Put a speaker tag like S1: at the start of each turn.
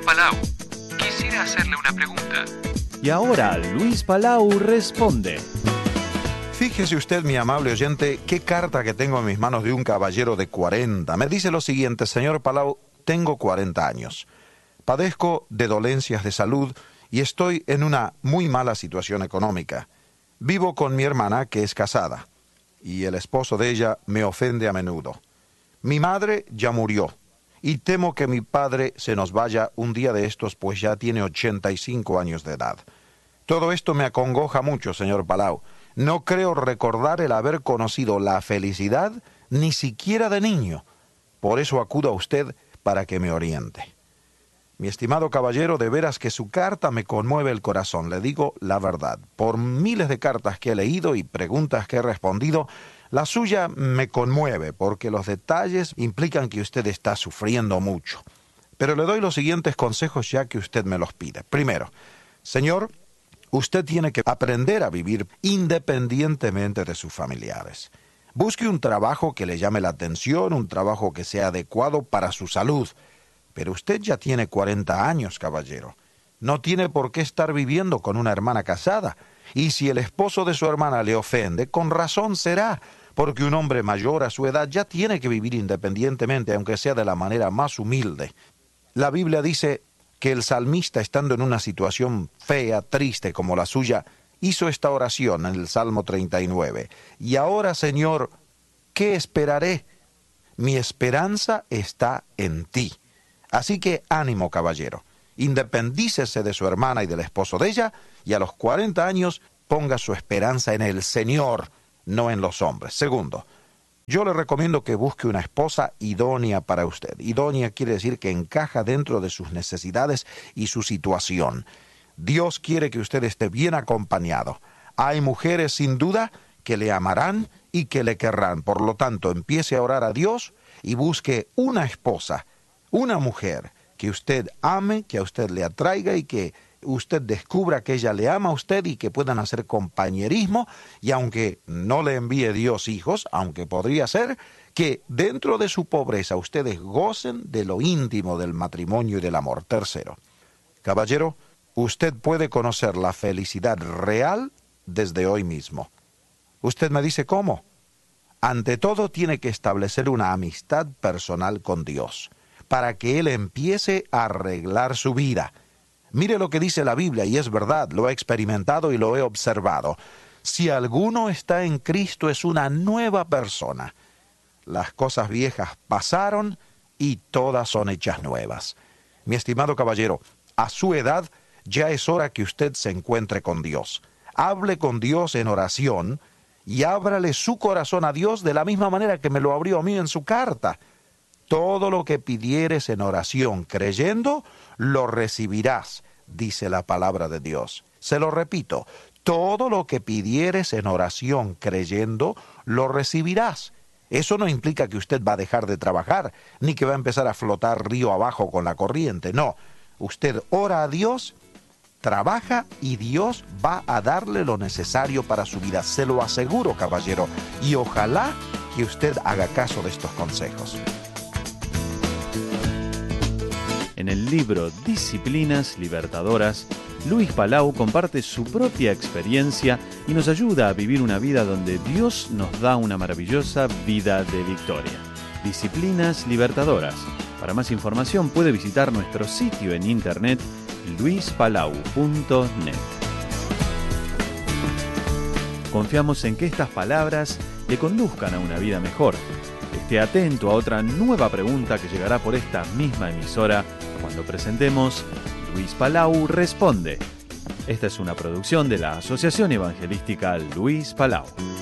S1: Palau. Quisiera hacerle una pregunta.
S2: Y ahora Luis Palau responde.
S3: Fíjese usted, mi amable oyente, qué carta que tengo en mis manos de un caballero de 40. Me dice lo siguiente: señor Palau, tengo 40 años. Padezco de dolencias de salud y estoy en una muy mala situación económica. Vivo con mi hermana, que es casada, y el esposo de ella me ofende a menudo. Mi madre ya murió, y temo que mi padre se nos vaya un día de estos, pues ya tiene 85 años de edad. Todo esto me acongoja mucho, señor Palau. No creo recordar el haber conocido la felicidad ni siquiera de niño. Por eso acudo a usted para que me oriente. Mi estimado caballero, de veras que su carta me conmueve el corazón. Le digo la verdad. Por miles de cartas que he leído y preguntas que he respondido, la suya me conmueve porque los detalles implican que usted está sufriendo mucho. Pero le doy los siguientes consejos ya que usted me los pide. Primero, señor, usted tiene que aprender a vivir independientemente de sus familiares. Busque un trabajo que le llame la atención, un trabajo que sea adecuado para su salud. Pero usted ya tiene 40 años, caballero. No tiene por qué estar viviendo con una hermana casada. Y si el esposo de su hermana le ofende, con razón será, porque un hombre mayor a su edad ya tiene que vivir independientemente, aunque sea de la manera más humilde. La Biblia dice que el salmista, estando en una situación fea, triste como la suya, hizo esta oración en el Salmo 39. Y ahora, Señor, ¿qué esperaré? Mi esperanza está en ti. Así que ánimo, caballero. Independícese de su hermana y del esposo de ella, y a los 40 años ponga su esperanza en el Señor, no en los hombres. Segundo, yo le recomiendo que busque una esposa idónea para usted. Idónea quiere decir que encaja dentro de sus necesidades y su situación. Dios quiere que usted esté bien acompañado. Hay mujeres sin duda que le amarán y que le querrán. Por lo tanto, empiece a orar a Dios y busque una esposa, una mujer que usted ame, que a usted le atraiga y que usted descubra que ella le ama a usted y que puedan hacer compañerismo, y aunque no le envíe Dios hijos, aunque podría ser, que dentro de su pobreza ustedes gocen de lo íntimo del matrimonio y del amor. Tercero, caballero, usted puede conocer la felicidad real desde hoy mismo. Usted me dice cómo. Ante todo tiene que establecer una amistad personal con Dios, para que Él empiece a arreglar su vida. Mire lo que dice la Biblia, y es verdad, lo he experimentado y lo he observado. Si alguno está en Cristo, es una nueva persona. Las cosas viejas pasaron y todas son hechas nuevas. Mi estimado caballero, a su edad ya es hora que usted se encuentre con Dios. Hable con Dios en oración y ábrale su corazón a Dios de la misma manera que me lo abrió a mí en su carta. Todo lo que pidieres en oración creyendo, lo recibirás, dice la palabra de Dios. Se lo repito, todo lo que pidieres en oración creyendo, lo recibirás. Eso no implica que usted va a dejar de trabajar, ni que va a empezar a flotar río abajo con la corriente. No, usted ora a Dios, trabaja y Dios va a darle lo necesario para su vida. Se lo aseguro, caballero, y ojalá que usted haga caso de estos consejos.
S2: En el libro Disciplinas Libertadoras, Luis Palau comparte su propia experiencia y nos ayuda a vivir una vida donde Dios nos da una maravillosa vida de victoria. Disciplinas Libertadoras. Para más información puede visitar nuestro sitio en internet luispalau.net. Confiamos en que estas palabras le conduzcan a una vida mejor. Esté atento a otra nueva pregunta que llegará por esta misma emisora cuando presentemos Luis Palau Responde. Esta es una producción de la Asociación Evangelística Luis Palau.